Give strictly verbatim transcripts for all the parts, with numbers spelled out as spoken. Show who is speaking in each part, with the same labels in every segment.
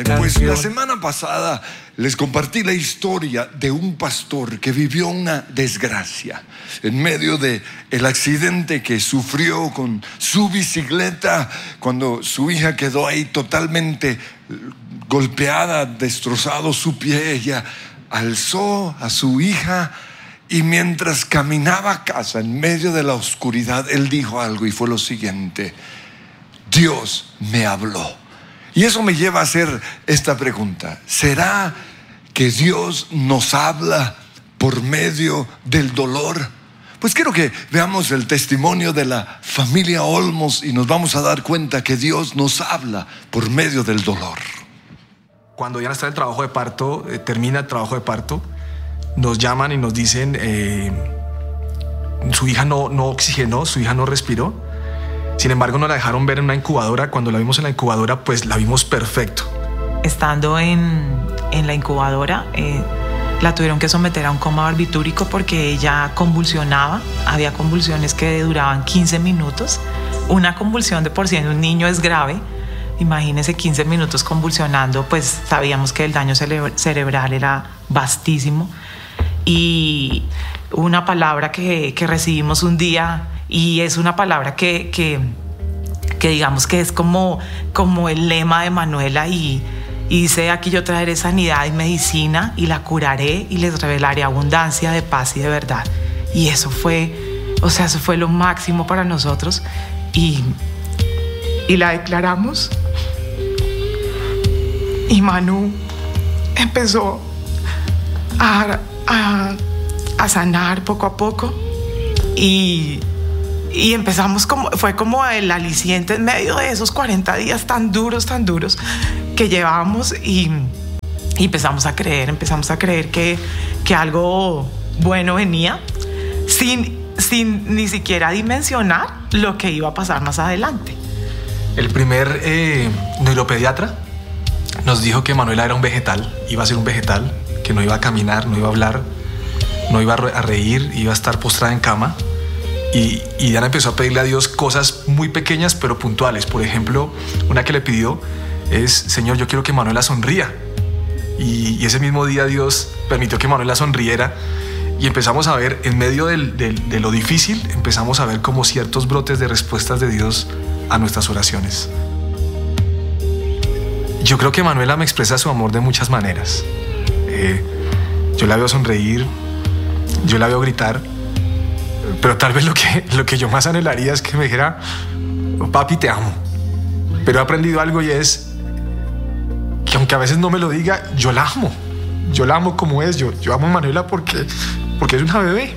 Speaker 1: Pues la semana pasada les compartí la historia de un pastor que vivió una desgracia en medio de el accidente que sufrió con su bicicleta cuando su hija quedó ahí totalmente golpeada, destrozado su pie. Ella alzó a su hija y mientras caminaba a casa en medio de la oscuridad, él dijo algo y fue lo siguiente: Dios me habló. Y eso me lleva a hacer esta pregunta: ¿será que Dios nos habla por medio del dolor? Pues quiero que veamos el testimonio de la familia Olmos y nos vamos a dar cuenta que Dios nos habla por medio del dolor.
Speaker 2: Cuando Diana está en el trabajo de parto, eh, termina el trabajo de parto, nos llaman y nos dicen eh, su hija no, no oxigenó, su hija no respiró. Sin embargo, nos la dejaron ver en una incubadora. Cuando la vimos en la incubadora, pues la vimos perfecto.
Speaker 3: Estando en, en la incubadora, eh, la tuvieron que someter a un coma barbitúrico porque ella convulsionaba. Había convulsiones que duraban quince minutos. Una convulsión de por sí en un niño es grave. Imagínense quince minutos convulsionando, pues sabíamos que el daño cere- cerebral era vastísimo. Y una palabra que, que recibimos un día, y es una palabra que, que, que digamos que es como, como el lema de Manuela, y, y dice: aquí yo traeré sanidad y medicina y la curaré y les revelaré abundancia de paz y de verdad. Y eso fue, o sea, eso fue lo máximo para nosotros, y, y la declaramos. Y Manu empezó a, a, a sanar poco a poco, y Y empezamos como, fue como el aliciente en medio de esos cuarenta días tan duros, tan duros que llevábamos, y, y empezamos a creer, empezamos a creer que, que algo bueno venía, sin, sin ni siquiera dimensionar lo que iba a pasar más adelante.
Speaker 2: El primer eh, neuropediatra nos dijo que Manuela era un vegetal, iba a ser un vegetal, que no iba a caminar, no iba a hablar, no iba a reír, iba a estar postrada en cama. Y, y Diana empezó a pedirle a Dios cosas muy pequeñas pero puntuales. Por ejemplo, una que le pidió es: Señor, yo quiero que Manuela sonría. Y, y ese mismo día Dios permitió que Manuela sonriera, y empezamos a ver, en medio del, del, de lo difícil, empezamos a ver como ciertos brotes de respuestas de Dios a nuestras oraciones. Yo creo que Manuela me expresa su amor de muchas maneras. Eh, yo la veo sonreír, yo la veo gritar. Pero tal vez lo que, lo que yo más anhelaría es que me dijera: papi, te amo. Pero he aprendido algo, y es que aunque a veces no me lo diga, yo la amo. Yo la amo como es. Yo, yo amo a Manuela porque, porque es una bebé.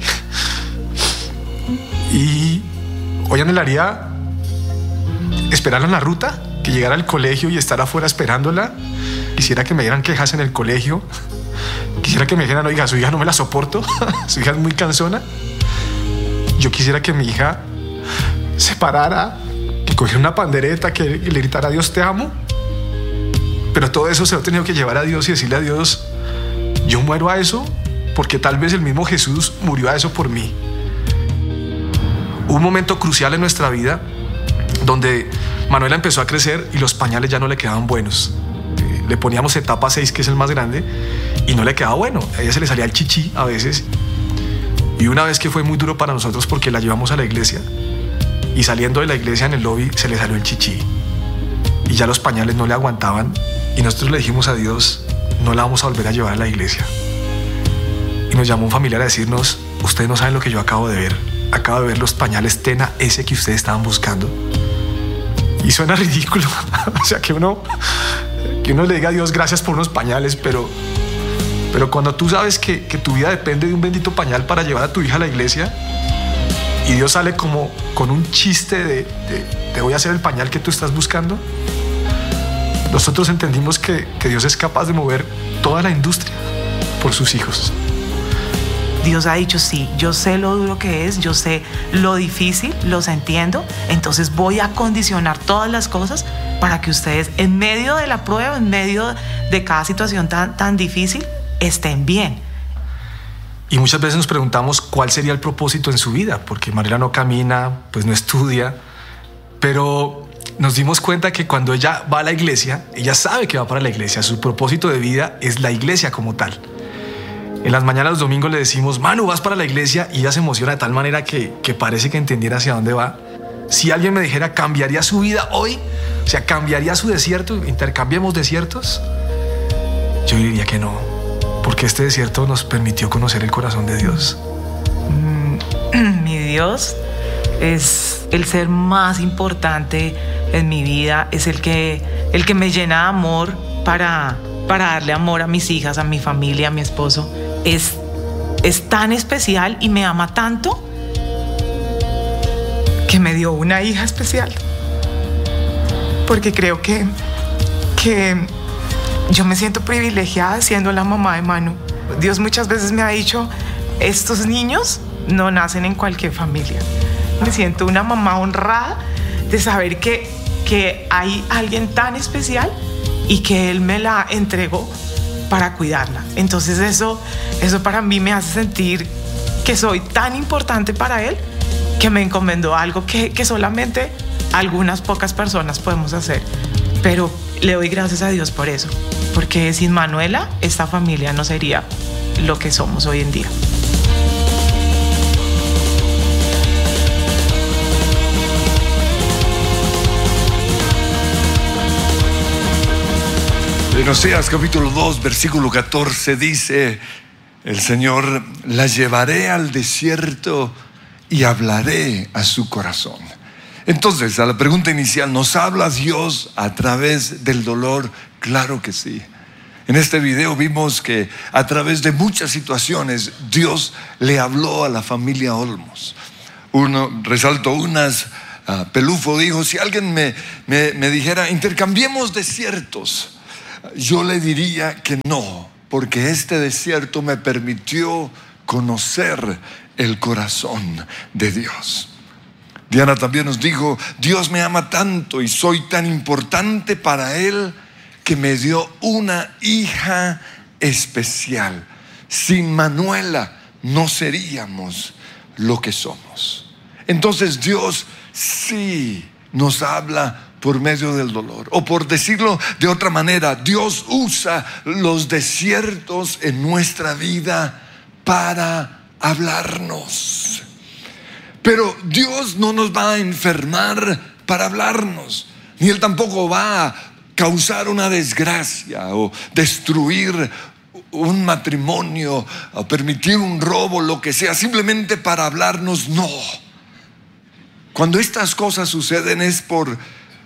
Speaker 2: Y hoy anhelaría esperarla en la ruta, que llegara al colegio y estar afuera esperándola. Quisiera que me dieran quejas en el colegio. Quisiera que me dijeran: oiga, su hija no me la soporto. Su hija es muy cansona. Yo quisiera que mi hija se parara, que cogiera una pandereta, que le gritara: Dios, te amo. Pero todo eso se lo he tenido que llevar a Dios y decirle a Dios: yo muero a eso porque tal vez el mismo Jesús murió a eso por mí. Hubo un momento crucial en nuestra vida donde Manuela empezó a crecer y los pañales ya no le quedaban buenos. Le poníamos etapa seis, que es el más grande, y no le quedaba bueno. A ella se le salía el chichi a veces. Y una vez que fue muy duro para nosotros porque la llevamos a la iglesia, y saliendo de la iglesia en el lobby se le salió el chichi y ya los pañales no le aguantaban, y nosotros le dijimos a Dios: no la vamos a volver a llevar a la iglesia. Y nos llamó un familiar a decirnos: ustedes no saben lo que yo acabo de ver. Acabo de ver los pañales Tena, ese que ustedes estaban buscando. Y suena ridículo. O sea, que uno, que uno le diga a Dios gracias por unos pañales, pero Pero cuando tú sabes que, que tu vida depende de un bendito pañal para llevar a tu hija a la iglesia, y Dios sale como con un chiste de, de te voy a hacer el pañal que tú estás buscando, nosotros entendimos que, que Dios es capaz de mover toda la industria por sus hijos.
Speaker 3: Dios ha dicho: sí, yo sé lo duro que es, yo sé lo difícil, los entiendo, entonces voy a condicionar todas las cosas para que ustedes, en medio de la prueba, en medio de cada situación tan, tan difícil, estén bien.
Speaker 2: Y muchas veces nos preguntamos cuál sería el propósito en su vida, porque Manuela no camina, pues no estudia, pero nos dimos cuenta que cuando ella va a la iglesia, ella sabe que va para la iglesia, su propósito de vida es la iglesia como tal. En las mañanas los domingos le decimos, Manu, vas para la iglesia, y ella se emociona de tal manera que, que parece que entendiera hacia dónde va. Si alguien me dijera, ¿cambiaría su vida hoy? O sea, ¿cambiaría su desierto? ¿Intercambiamos desiertos? Yo diría que no, porque este desierto nos permitió conocer el corazón de Dios.
Speaker 3: Mi Dios es el ser más importante en mi vida, es el que, el que me llena de amor para, para darle amor a mis hijas, a mi familia, a mi esposo. Es, es tan especial y me ama tanto que me dio una hija especial. Porque creo que, que yo me siento privilegiada siendo la mamá de Manu. Dios muchas veces me ha dicho, estos niños no nacen en cualquier familia. Me siento una mamá honrada de saber que, que hay alguien tan especial y que Él me la entregó para cuidarla. Entonces eso, eso para mí me hace sentir que soy tan importante para Él que me encomendó algo que, que solamente algunas pocas personas podemos hacer. Pero le doy gracias a Dios por eso, porque sin Manuela esta familia no sería lo que somos hoy en día.
Speaker 1: En Oseas capítulo dos, versículo catorce dice el Señor, la llevaré al desierto y hablaré a su corazón. Entonces, a la pregunta inicial, ¿nos habla Dios a través del dolor? Claro que sí. En este video vimos que a través de muchas situaciones Dios le habló a la familia Olmos. Uno, resaltó unas, uh, Pelufo dijo, si alguien me, me, me dijera, intercambiemos desiertos, yo le diría que no, porque este desierto me permitió conocer el corazón de Dios. Diana también nos dijo, Dios me ama tanto y soy tan importante para Él que me dio una hija especial. Sin Manuela no seríamos lo que somos. Entonces Dios sí nos habla por medio del dolor. O por decirlo de otra manera, Dios usa los desiertos en nuestra vida para hablarnos. Pero Dios no nos va a enfermar para hablarnos, ni Él tampoco va a causar una desgracia o destruir un matrimonio o permitir un robo, lo que sea, simplemente para hablarnos. No. Cuando estas cosas suceden es por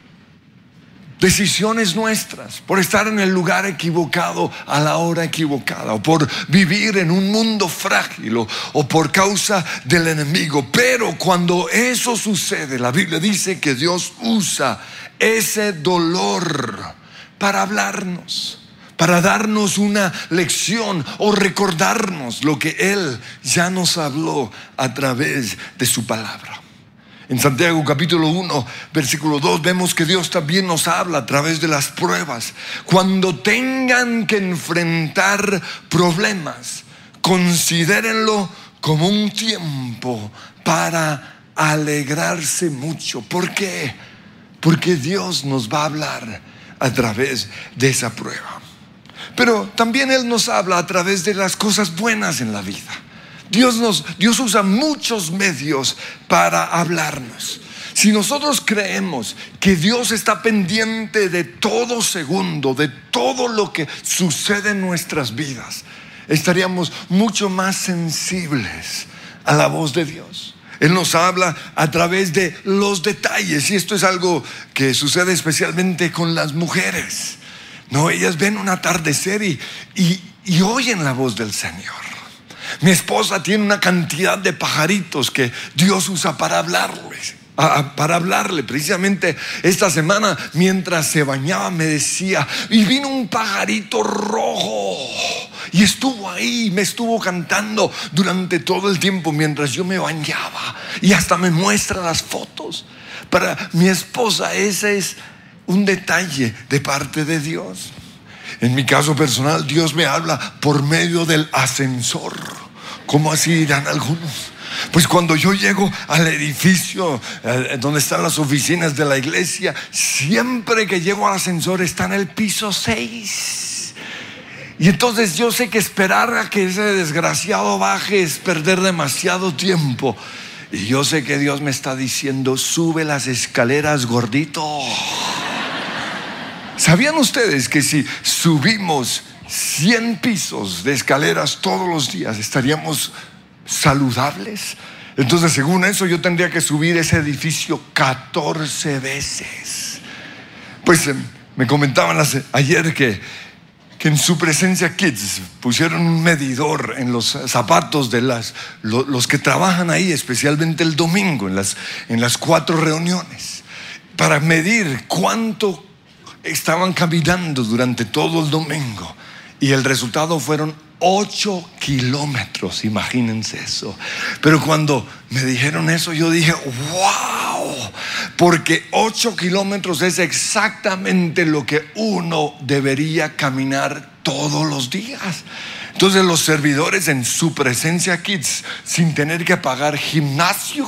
Speaker 1: decisiones nuestras, por estar en el lugar equivocado a la hora equivocada, o por vivir en un mundo frágil, o, o por causa del enemigo. Pero cuando eso sucede, la Biblia dice que Dios usa ese dolor para hablarnos, para darnos una lección o recordarnos lo que Él ya nos habló a través de su palabra. En Santiago capítulo uno, versículo dos, vemos que Dios también nos habla a través de las pruebas. Cuando tengan que enfrentar problemas, considérenlo como un tiempo para alegrarse mucho. ¿Por qué? Porque Dios nos va a hablar a través de esa prueba. Pero también Él nos habla a través de las cosas buenas en la vida. Dios, nos, Dios usa muchos medios para hablarnos. Si nosotros creemos que Dios está pendiente de todo segundo, de todo lo que sucede en nuestras vidas, estaríamos mucho más sensibles a la voz de Dios. Él nos habla a través de los detalles, y esto es algo que sucede especialmente con las mujeres. No, ellas ven un atardecer y, y, y oyen la voz del Señor. Mi esposa tiene una cantidad de pajaritos que Dios usa para hablarles, para hablarle. Precisamente esta semana, mientras se bañaba, me decía, y vino un pajarito rojo y estuvo ahí, me estuvo cantando durante todo el tiempo mientras yo me bañaba, y hasta me muestra las fotos. Para mi esposa ese es un detalle de parte de Dios. En mi caso personal, Dios me habla por medio del ascensor. ¿Cómo así dirán algunos? Pues cuando yo llego al edificio eh, donde están las oficinas de la iglesia, siempre que llego al ascensor está en el piso seis. Y entonces yo sé que esperar a que ese desgraciado baje es perder demasiado tiempo. Y yo sé que Dios me está diciendo: sube las escaleras, gordito. ¿Sabían ustedes que si subimos cien pisos de escaleras todos los días estaríamos saludables? Entonces, según eso, yo tendría que subir ese edificio catorce veces. Pues eh, me comentaban las, ayer que, que en su presencia Kids pusieron un medidor en los zapatos de las, lo, los que trabajan ahí, especialmente el domingo, en las, en las cuatro reuniones, para medir cuánto estaban caminando durante todo el domingo. Y el resultado fueron ocho kilómetros, imagínense eso. Pero cuando me dijeron eso, yo dije: wow, porque ocho kilómetros es exactamente lo que uno debería caminar todos los días. Entonces los servidores en su presencia Kids, sin tener que pagar gimnasio,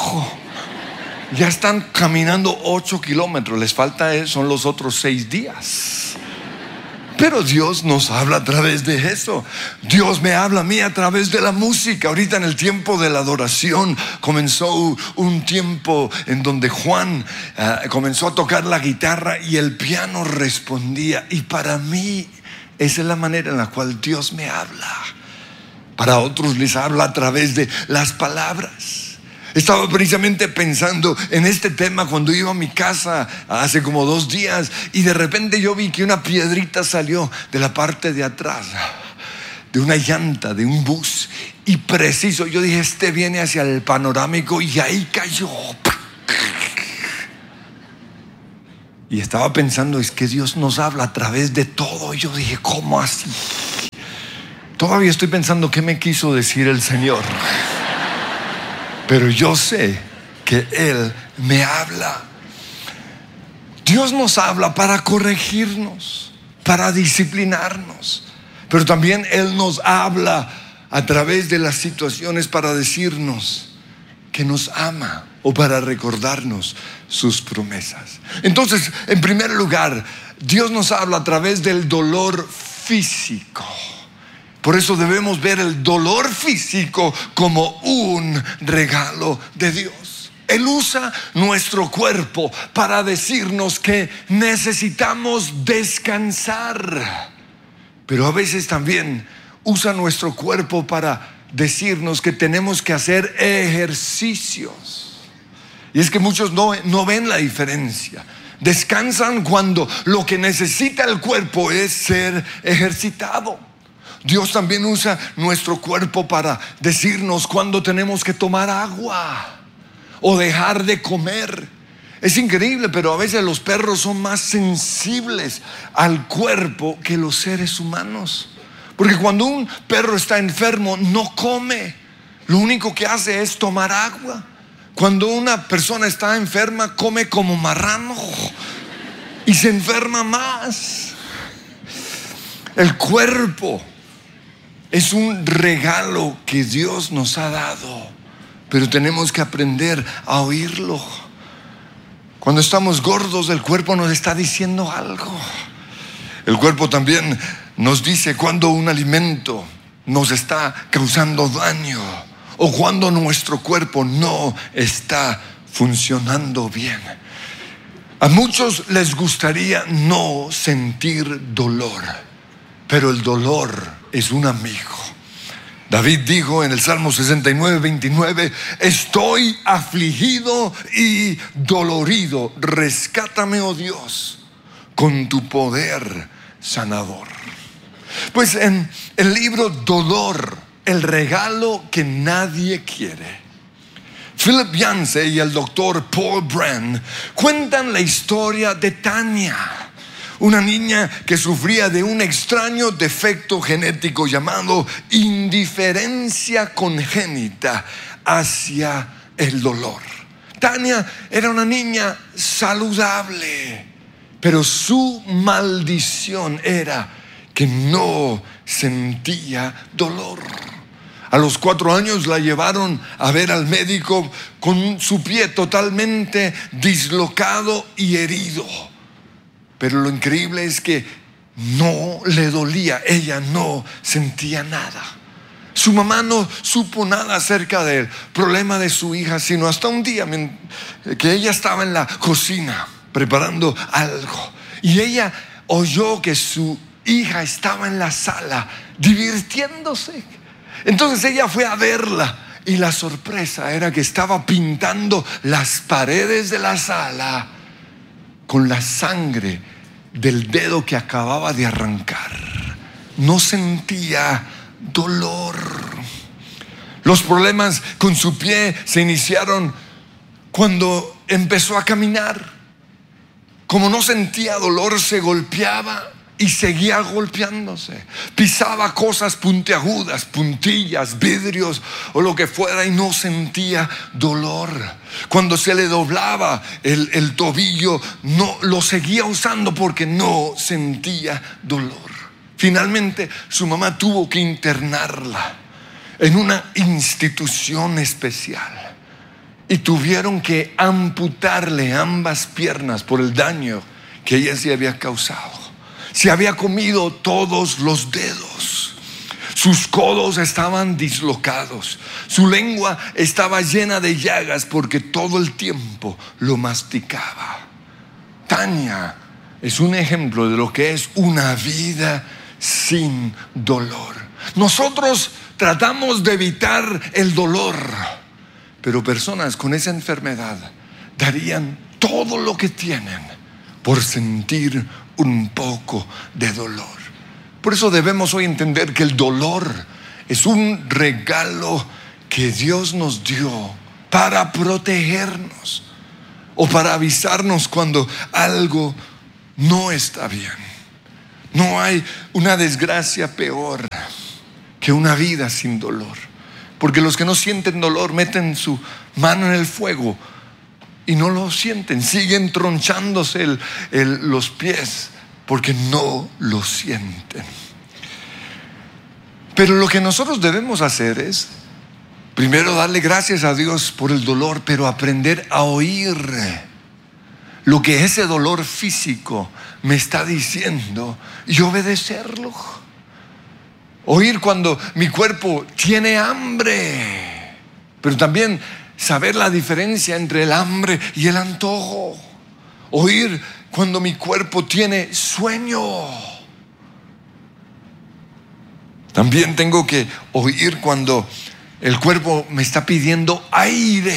Speaker 1: ya están caminando ocho kilómetros. Les falta, son los otros seis días. Pero Dios nos habla a través de eso. Dios me habla a mí a través de la música. Ahorita en el tiempo de la adoración comenzó un tiempo en donde Juan uh, comenzó a tocar la guitarra y el piano respondía. Y para mí esa es la manera en la cual Dios me habla. Para otros les habla a través de las palabras. Estaba precisamente pensando en este tema cuando iba a mi casa hace como dos días y de repente yo vi que una piedrita salió de la parte de atrás, de una llanta, de un bus, y preciso, yo dije: este viene hacia el panorámico, y ahí cayó. Y estaba pensando: es que Dios nos habla a través de todo. Y yo dije: ¿cómo así? Todavía estoy pensando qué me quiso decir el Señor. Pero yo sé que Él me habla. Dios nos habla para corregirnos, para disciplinarnos. Pero también Él nos habla a través de las situaciones para decirnos que nos ama o para recordarnos sus promesas. Entonces, en primer lugar, Dios nos habla a través del dolor físico. Por eso debemos ver el dolor físico como un regalo de Dios. Él usa nuestro cuerpo para decirnos que necesitamos descansar. Pero a veces también usa nuestro cuerpo para decirnos que tenemos que hacer ejercicios. Y es que muchos no, no ven la diferencia. Descansan cuando lo que necesita el cuerpo es ser ejercitado. Dios también usa nuestro cuerpo para decirnos cuándo tenemos que tomar agua o dejar de comer. Es increíble, pero a veces los perros son más sensibles al cuerpo que los seres humanos. Porque cuando un perro está enfermo no come, lo único que hace es tomar agua. Cuando una persona está enferma come como marrano y se enferma más. El cuerpo es un regalo que Dios nos ha dado, pero tenemos que aprender a oírlo. Cuando estamos gordos, el cuerpo nos está diciendo algo. El cuerpo también nos dice cuando un alimento nos está causando daño o cuando nuestro cuerpo no está funcionando bien. A muchos les gustaría no sentir dolor, pero el dolor es un amigo. David dijo en el Salmo sesenta y nueve, veintinueve: estoy afligido y dolorido, rescátame, oh Dios, con tu poder sanador. Pues en el libro Dolor, el regalo que nadie quiere, Philip Yancey y el doctor Paul Brand cuentan la historia de Tania, una niña que sufría de un extraño defecto genético llamado indiferencia congénita hacia el dolor. Tania era una niña saludable, pero su maldición era que no sentía dolor. A los cuatro años la llevaron a ver al médico con su pie totalmente dislocado y herido. Pero lo increíble es que no le dolía, ella no sentía nada. Su mamá no supo nada acerca del problema de su hija, sino hasta un día que ella estaba en la cocina preparando algo y ella oyó que su hija estaba en la sala divirtiéndose. Entonces ella fue a verla y la sorpresa era que estaba pintando las paredes de la sala con la sangre del dedo que acababa de arrancar. No sentía dolor. Los problemas con su pie se iniciaron cuando empezó a caminar. Como no sentía dolor, se golpeaba y seguía golpeándose. Pisaba cosas puntiagudas, puntillas, vidrios o lo que fuera y no sentía dolor. Cuando se le doblaba el, el tobillo, no lo seguía usando porque no sentía dolor. Finalmente su mamá tuvo que internarla en una institución especial y tuvieron que amputarle ambas piernas por el daño que ella se había causado. Se había comido todos los dedos. Sus codos estaban dislocados. Su lengua estaba llena de llagas porque todo el tiempo lo masticaba. Tania es un ejemplo de lo que es una vida sin dolor. Nosotros tratamos de evitar el dolor, pero personas con esa enfermedad darían todo lo que tienen por sentir un poco de dolor. Por eso debemos hoy entender que el dolor es un regalo que Dios nos dio para protegernos o para avisarnos cuando algo no está bien. No hay una desgracia peor que una vida sin dolor, porque los que no sienten dolor meten su mano en el fuego y no lo sienten, siguen tronchándose el, el, los pies porque no lo sienten. Pero lo que nosotros debemos hacer es primero darle gracias a Dios por el dolor, pero aprender a oír lo que ese dolor físico me está diciendo y obedecerlo. Oír cuando mi cuerpo tiene hambre, pero también saber la diferencia entre el hambre y el antojo. Oír cuando mi cuerpo tiene sueño. También tengo que oír cuando el cuerpo me está pidiendo aire.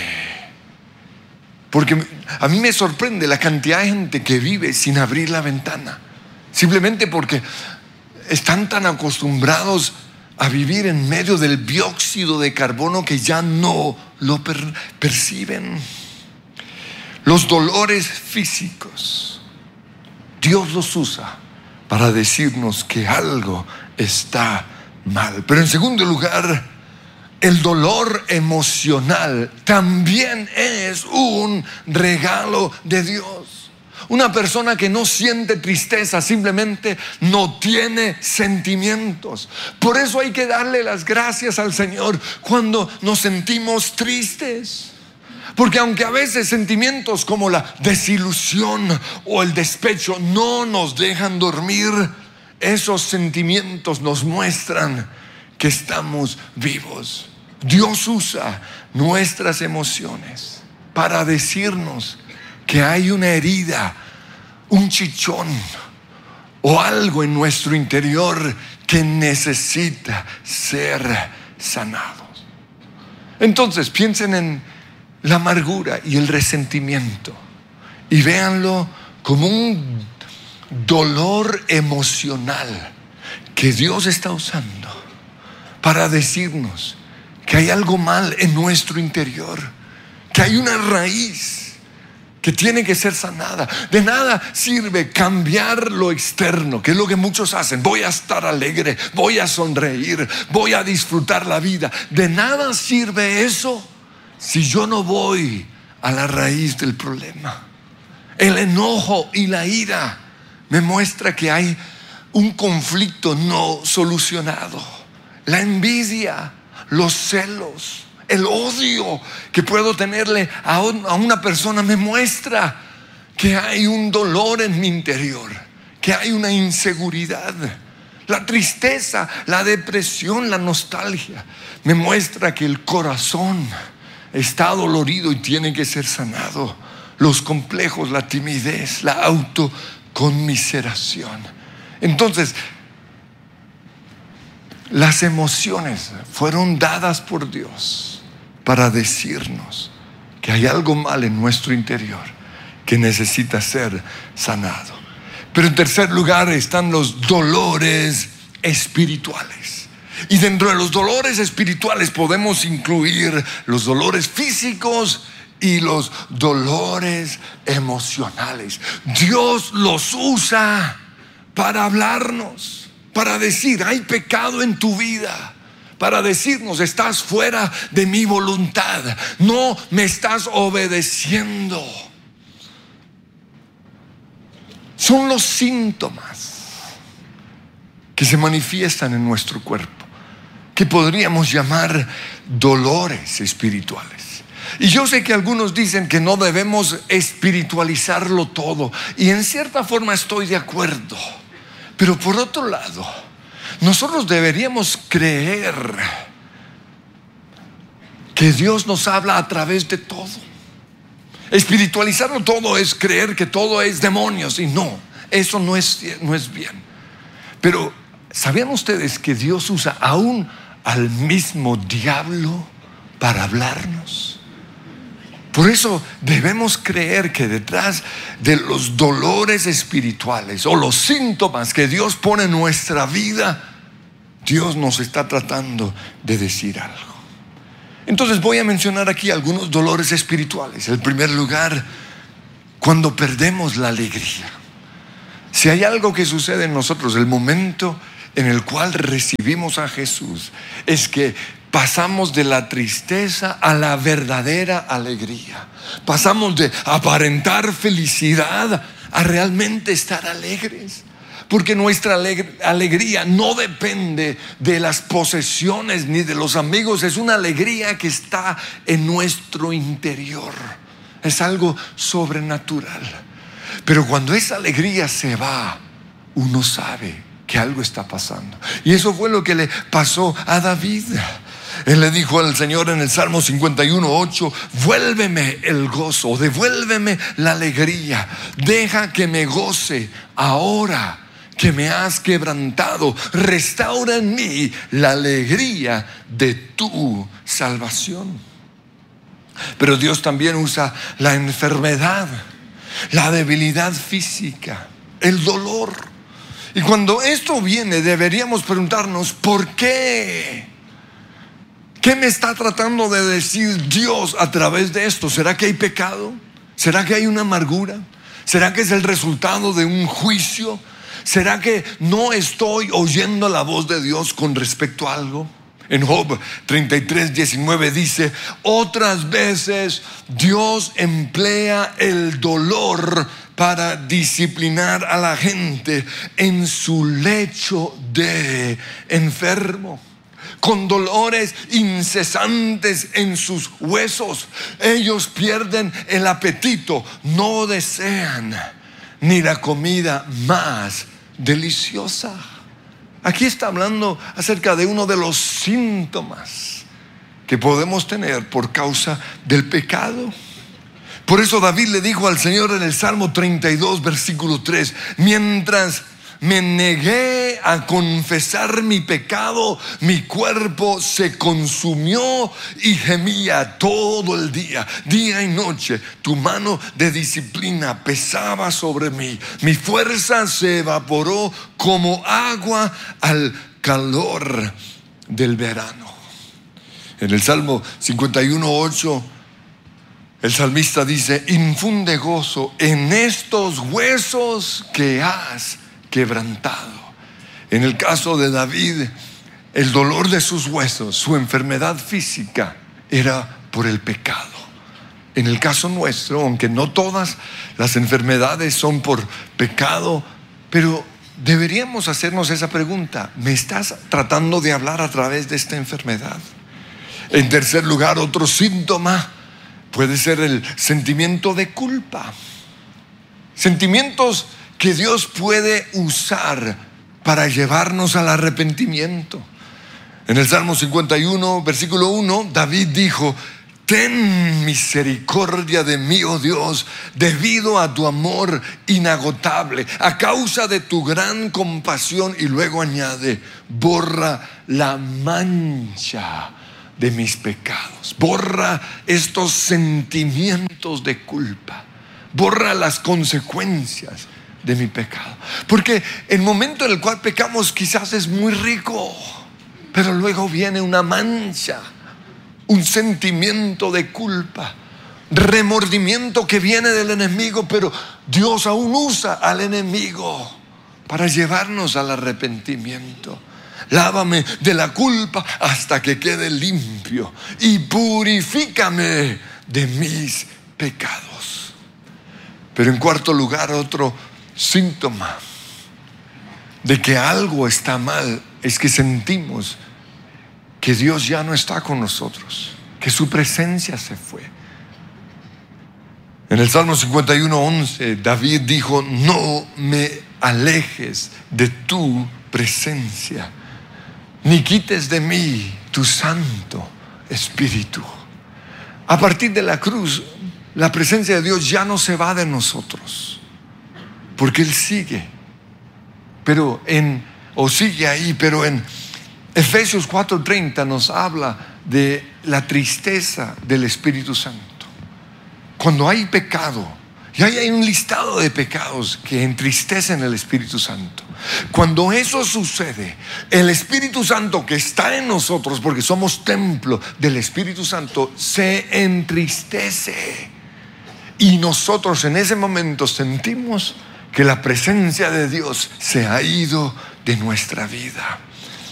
Speaker 1: Porque a mí me sorprende la cantidad de gente que vive sin abrir la ventana, simplemente porque están tan acostumbrados a vivir en medio del dióxido de carbono que ya no lo per- perciben. Los dolores físicos, Dios los usa para decirnos que algo está mal. Pero en segundo lugar, el dolor emocional también es un regalo de Dios. Una persona que no siente tristeza simplemente no tiene sentimientos. Por eso hay que darle las gracias al Señor cuando nos sentimos tristes. Porque aunque a veces sentimientos como la desilusión o el despecho no nos dejan dormir, esos sentimientos nos muestran que estamos vivos. Dios usa nuestras emociones para decirnos que hay una herida, un chichón o algo en nuestro interior que necesita ser sanado. Entonces piensen en la amargura y el resentimiento y véanlo como un dolor emocional que Dios está usando para decirnos que hay algo mal en nuestro interior, que hay una raíz que tiene que ser sanada. De nada sirve cambiar lo externo, que es lo que muchos hacen. Voy a estar alegre, voy a sonreír, voy a disfrutar la vida. De nada sirve eso si yo no voy a la raíz del problema. El enojo y la ira me muestra que hay un conflicto no solucionado. La envidia los celos, el odio que puedo tenerle a una persona me muestra que hay un dolor en mi interior, que hay una inseguridad. La tristeza, la depresión, la nostalgia me muestra que el corazón está dolorido y tiene que ser sanado. Los complejos, la timidez, la autoconmiseración. Entonces, las emociones fueron dadas por Dios para decirnos que hay algo mal en nuestro interior que necesita ser sanado. Pero en tercer lugar están los dolores espirituales. Y dentro de los dolores espirituales podemos incluir los dolores físicos y los dolores emocionales. Dios los usa para hablarnos, para decir: hay pecado en tu vida, para decirnos: estás fuera de mi voluntad, no me estás obedeciendo. Son los síntomas que se manifiestan en nuestro cuerpo, que podríamos llamar dolores espirituales. Y yo sé que algunos dicen que no debemos espiritualizarlo todo, y en cierta forma estoy de acuerdo. Pero por otro lado, nosotros deberíamos creer que Dios nos habla a través de todo. Espiritualizarlo todo es creer que todo es demonios, y no, eso no es, no es bien. Pero ¿sabían ustedes que Dios usa aún al mismo diablo para hablarnos? Por eso debemos creer que detrás de los dolores espirituales o los síntomas que Dios pone en nuestra vida, Dios nos está tratando de decir algo. Entonces voy a mencionar aquí algunos dolores espirituales. En primer lugar, cuando perdemos la alegría. Si hay algo que sucede en nosotros, el momento en el cual recibimos a Jesús, es que pasamos de la tristeza a la verdadera alegría. Pasamos de aparentar felicidad a realmente estar alegres. Porque nuestra alegría no depende de las posesiones ni de los amigos. Es una alegría que está en nuestro interior. Es algo sobrenatural. Pero cuando esa alegría se va, uno sabe que algo está pasando. Y eso fue lo que le pasó a David. Él le dijo al Señor en el Salmo cincuenta y uno, ocho: vuélveme el gozo, devuélveme la alegría. Deja que me goce ahora que me has quebrantado. Restaura en mí la alegría de tu salvación. Pero Dios también usa la enfermedad, la debilidad física, el dolor. Y cuando esto viene, deberíamos preguntarnos: ¿por qué? ¿Qué me está tratando de decir Dios a través de esto? ¿Será que hay pecado? ¿Será que hay una amargura? ¿Será que es el resultado de un juicio? ¿Será que no estoy oyendo la voz de Dios con respecto a algo? En Job treinta y tres, diecinueve dice: otras veces Dios emplea el dolor para disciplinar a la gente en su lecho de enfermo, con dolores incesantes en sus huesos. Ellos pierden el apetito, no desean ni la comida más deliciosa. Aquí está hablando acerca de uno de los síntomas que podemos tener por causa del pecado. Por eso David le dijo al Señor en el Salmo treinta y dos, versículo tres: mientras me negué a confesar mi pecado, mi cuerpo se consumió y gemía todo el día, día y noche. Tu mano de disciplina pesaba sobre mí. Mi fuerza se evaporó como agua al calor del verano. En el Salmo cincuenta y uno, ocho, el salmista dice: infunde gozo en estos huesos que has quebrantado. En el caso de David, el dolor de sus huesos, su enfermedad física, era por el pecado. En el caso nuestro, aunque no todas las enfermedades son por pecado, pero deberíamos hacernos esa pregunta: ¿me estás tratando de hablar a través de esta enfermedad? En tercer lugar, otro síntoma puede ser el sentimiento de culpa. Sentimientos que Dios puede usar para llevarnos al arrepentimiento. En el Salmo cincuenta y uno, versículo uno, David dijo: ten misericordia de mí, oh Dios, debido a tu amor inagotable, a causa de tu gran compasión. Y luego añade: borra la mancha de mis pecados. Borra estos sentimientos de culpa. Borra las consecuencias de mi pecado. Porque el momento en el cual pecamos quizás es muy rico, pero luego viene una mancha, un sentimiento de culpa, remordimiento que viene del enemigo, pero Dios aún usa al enemigo para llevarnos al arrepentimiento. Lávame de la culpa hasta que quede limpio y purifícame de mis pecados. Pero en cuarto lugar, otro síntoma de que algo está mal es que sentimos que Dios ya no está con nosotros, que su presencia se fue. En el Salmo cincuenta y uno, once, David dijo: no me alejes de tu presencia, ni quites de mí tu Santo Espíritu. A partir de la cruz, la presencia de Dios ya no se va de nosotros, porque Él sigue, pero en, o sigue ahí, pero en Efesios cuatro treinta nos habla de la tristeza del Espíritu Santo. Cuando hay pecado, y ahí hay un listado de pecados que entristecen el Espíritu Santo. Cuando eso sucede, el Espíritu Santo que está en nosotros, porque somos templo del Espíritu Santo, se entristece. Y nosotros en ese momento sentimos que la presencia de Dios se ha ido de nuestra vida.